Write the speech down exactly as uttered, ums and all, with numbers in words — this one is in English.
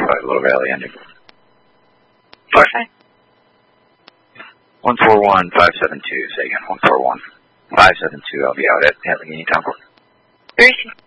five, Little Valley ending. Okay. one four one five seven two, say again, one four one five seven two, I'll be out at Allegheny Town Court. Where is he?